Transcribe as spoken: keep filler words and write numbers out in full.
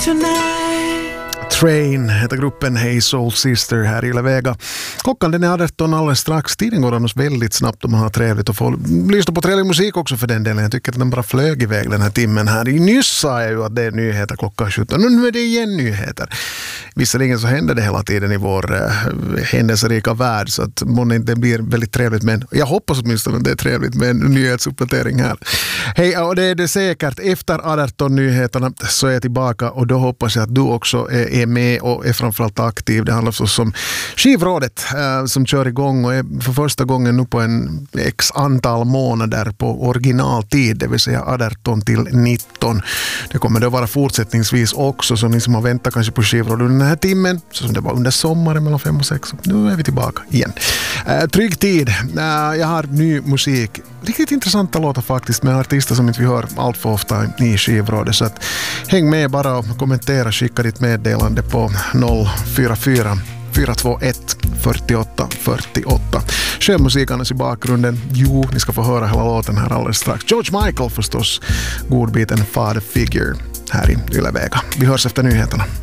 tonight. Train heter gruppen Hey Soul Sister här i Yle Vega. Klockan den är arton alldeles strax. Tiden går annars väldigt snabbt om man har trevligt och få lyssna på trevlig musik också för den delen. Jag tycker att den bara flög iväg den här timmen här. Nyss sa jag ju att det är nyheter klockan sjutton och nu är det igen nyheter. Visserligen så händer det hela tiden i vår äh, händelserika värld så att månne inte blir väldigt trevligt, men jag hoppas åtminstone att det är trevligt med en nyhetsuppdatering här. Hej, och det är det säkert. Efter arton nyheterna så är jag tillbaka och då hoppas jag att du också är med och är framförallt aktiv. Det handlar förstås om skivrådet äh, som kör igång och är för första gången nu på en x antal månader på originaltid, det vill säga arton till nitton. Det kommer det vara fortsättningsvis också, så ni som har väntat kanske på skivrådet den här timmen, så som det var under sommaren mellan fem och sex. Nu är vi tillbaka igen. Äh, trygg tid. Äh, jag har ny musik. Riktigt intressanta låtar faktiskt med artister som inte vi hör allt för ofta i skivrådet. Så att häng med bara och kommentera, skicka ditt meddelande på noll fyra fyra fyra två ett fyrtioåtta fyrtioåtta. Självmusikernas i bakgrunden. Jo, ni ska få höra hela låten här alldeles strax. George Michael förstås. Godbiten Father Figure här i Yle Vega. Vi hörs efter nyheterna.